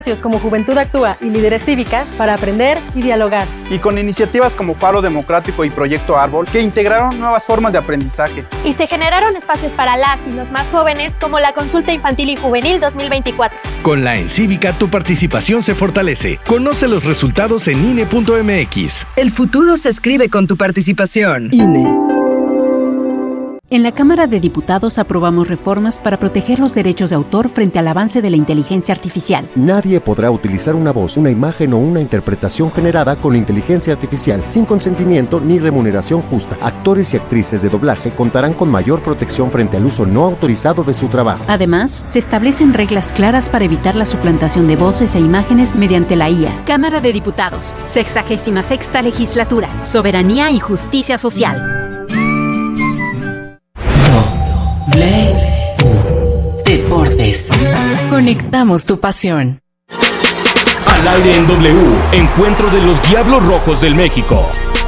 Como Juventud Actúa y Líderes Cívicas para aprender y dialogar. Y con iniciativas como Faro Democrático y Proyecto Árbol que integraron nuevas formas de aprendizaje. Y se generaron espacios para las y los más jóvenes como la Consulta Infantil y Juvenil 2024. Con la Encívica tu participación se fortalece. Conoce los resultados en INE.mx. El futuro se escribe con tu participación. INE. En la Cámara de Diputados aprobamos reformas para proteger los derechos de autor frente al avance de la inteligencia artificial. Nadie podrá utilizar una voz, una imagen o una interpretación generada con inteligencia artificial sin consentimiento ni remuneración justa. Actores y actrices de doblaje contarán con mayor protección frente al uso no autorizado de su trabajo. Además, se establecen reglas claras para evitar la suplantación de voces e imágenes mediante la IA. Cámara de Diputados, 66ª Legislatura, Soberanía y Justicia Social. Deportes. Conectamos tu pasión. Al aire en W, encuentro de los Diablos Rojos del México.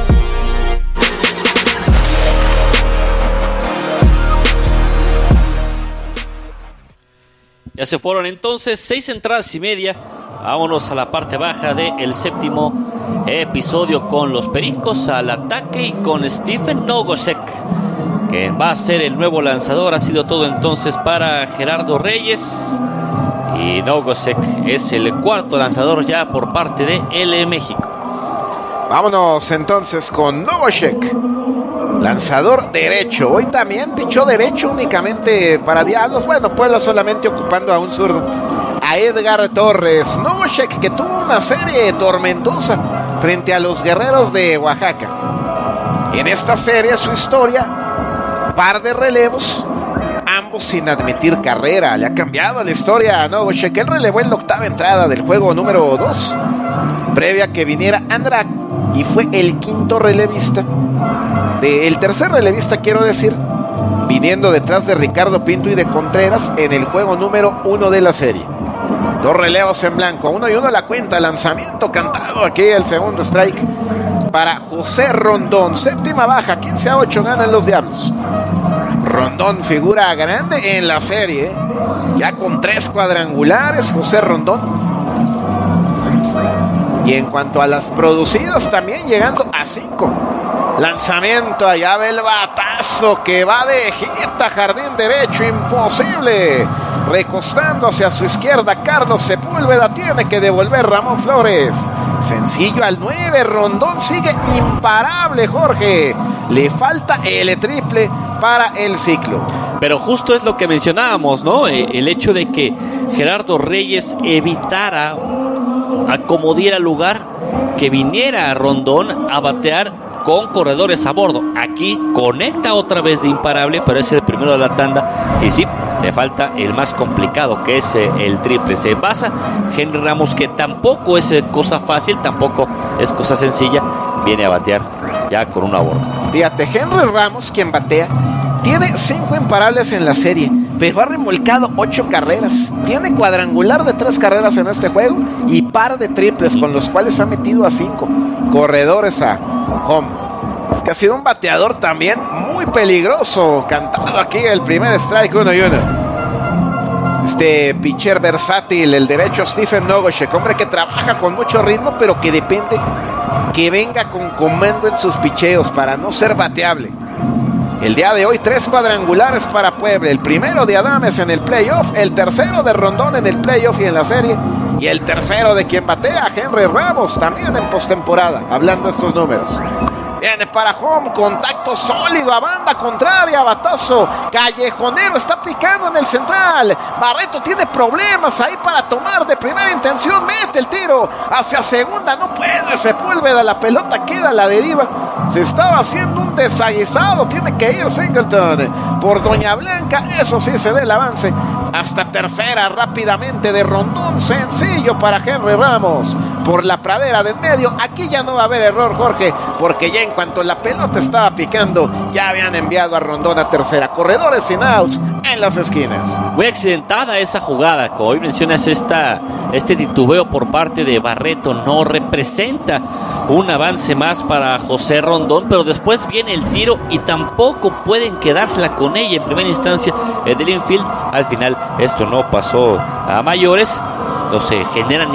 Ya se fueron entonces 6 entradas y media. Vámonos a la parte baja del séptimo episodio con los Pericos al ataque y con Stephen Nogosek, que va a ser el nuevo lanzador. Ha sido todo entonces para Gerardo Reyes. Y Nogosek es el cuarto lanzador ya por parte de L México. Vámonos entonces con Nogosek, lanzador derecho. Hoy también pichó derecho únicamente para Diablos. Bueno, Puebla solamente ocupando a un zurdo, a Edgar Torres. Nogosek, que tuvo una serie tormentosa frente a los Guerreros de Oaxaca. En esta serie su historia: par de relevos, ambos sin admitir carrera. Le ha cambiado la historia a Nogosek. Él relevó en la octava entrada del juego número 2, previa a que viniera Andrak, y fue el quinto relevista, el tercer relevista quiero decir, viniendo detrás de Ricardo Pinto y de Contreras en el juego número 1 de la serie. 2 relevos en blanco, 1-1 la cuenta, lanzamiento cantado aquí, el segundo strike para José Rondón. Séptima baja, 15-8 ganan los Diablos. Rondón, figura grande en la serie, ya con 3 cuadrangulares, José Rondón. Y en cuanto a las producidas, también llegando a 5. Lanzamiento, allá ve el batazo que va de hit a jardín derecho, imposible. Recostando hacia su izquierda, Carlos Sepúlveda, tiene que devolver Ramón Flores. Sencillo al 9, Rondón sigue imparable, Jorge. Le falta el triple para el ciclo. Pero justo es lo que mencionábamos, ¿no? El hecho de que Gerardo Reyes evitara, acomodiera lugar, que viniera a Rondón a batear con corredores a bordo. Aquí conecta otra vez de imparable, pero es el primero de la tanda. Y sí, le falta el más complicado, que es el triple. Se basa Henry Ramos, que tampoco es cosa fácil, tampoco es cosa sencilla. Viene a batear ya con una a bordo. Fíjate, Henry Ramos, quien batea, tiene 5 imparables en la serie, pero ha remolcado 8 carreras. Tiene cuadrangular de 3 carreras en este juego y par de triples, con los cuales ha metido a 5 corredores a home. Es que ha sido un bateador también muy peligroso. Cantado aquí el primer strike, 1-1. Este pitcher versátil, el derecho Stephen Nogosek, hombre que trabaja con mucho ritmo, pero que depende que venga con comando en sus picheos para no ser bateable. El día de hoy 3 cuadrangulares para Puebla, el primero de Adames en el playoff, el tercero de Rondón en el playoff y en la serie, y el tercero de quien batea, Henry Ramos, también en postemporada, hablando de estos números. Viene para home, contacto sólido a banda contraria, batazo callejonero, está picando en el central. Barreto tiene problemas ahí para tomar de primera intención, mete el tiro hacia segunda, no puede Sepúlveda, la pelota queda a la deriva. Se estaba haciendo un desaguisado, tiene que ir Singleton por Doña Blanca, eso sí se da el avance hasta tercera rápidamente de Rondón, sencillo para Henry Ramos por la pradera del medio. Aquí ya no va a haber error, Jorge, porque ya en cuanto la pelota estaba picando, ya habían enviado a Rondón a tercera. Corredores sin outs en las esquinas. Muy accidentada esa jugada, como hoy mencionas, este titubeo por parte de Barreto no representa un avance más para José Rondón, pero después viene el tiro y tampoco pueden quedársela con ella en primera instancia del infield. Al final esto no pasó a mayores. cuando se generan